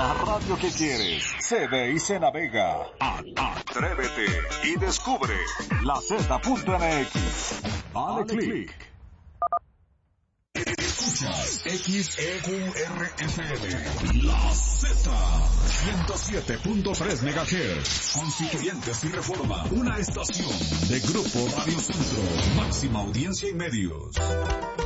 La radio que quieres se ve y se navega. Atrévete y descubre la Z.mx. Dale click. Escuchas XEQRFM, la Z, 107.3 MHz, Constituyentes y Reforma, una estación de Grupo Radio Centro, máxima audiencia y medios.